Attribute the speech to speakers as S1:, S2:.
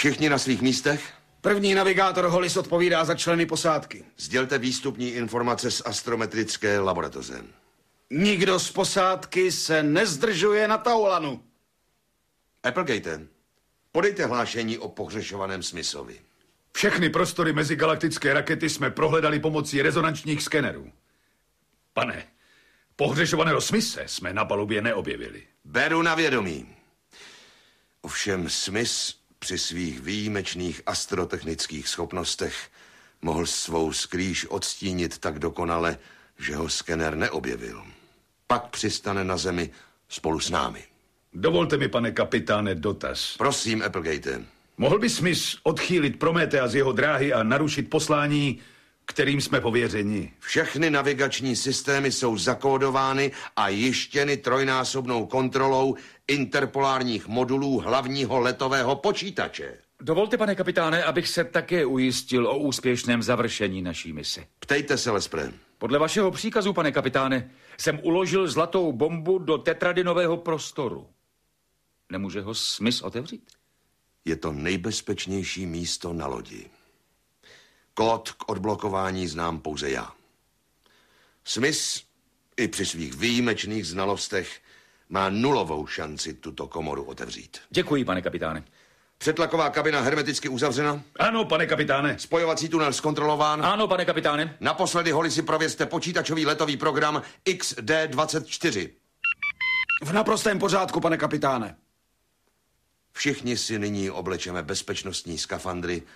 S1: Všichni na svých místech?
S2: První navigátor Hollis odpovídá za členy posádky.
S1: Sdělte výstupní informace z astrometrické laboratoře.
S2: Nikdo z posádky se nezdržuje na Taulanu.
S1: Applegate, podejte hlášení o pohřešovaném Smithovi.
S3: Všechny prostory mezigalaktické rakety jsme prohledali pomocí rezonančních skenerů. Pane, pohřešovaného Smithe jsme na palubě neobjevili.
S1: Beru na vědomí. Ovšem Smith při svých výjimečných astrotechnických schopnostech mohl svou skrýž odstínit tak dokonale, že ho skener neobjevil. Pak přistane na Zemi spolu s námi.
S3: Dovolte mi, pane kapitáne, dotaz.
S1: Prosím, Applegate.
S3: Mohl by Smith odchýlit Prometea z jeho dráhy a narušit poslání, kterým jsme pověřeni?
S1: Všechny navigační systémy jsou zakódovány a jištěny trojnásobnou kontrolou interpolárních modulů hlavního letového počítače.
S4: Dovolte, pane kapitáne, abych se také ujistil o úspěšném završení naší mise.
S1: Ptejte se, Lespre.
S4: Podle vašeho příkazu, pane kapitáne, jsem uložil zlatou bombu do tetradinového prostoru. Nemůže ho Smith otevřít?
S1: Je to nejbezpečnější místo na lodi. Kód k odblokování znám pouze já. Smith i při svých výjimečných znalostech má nulovou šanci tuto komoru otevřít.
S4: Děkuji, pane kapitáne.
S1: Přetlaková kabina hermeticky uzavřena?
S3: Ano, pane kapitáne.
S1: Spojovací tunel zkontrolován?
S4: Ano, pane kapitáne.
S1: Naposledy, Hollisi, prověřte počítačový letový program XD-24.
S2: V naprostém pořádku, pane kapitáne.
S1: Všichni si nyní oblečeme bezpečnostní skafandry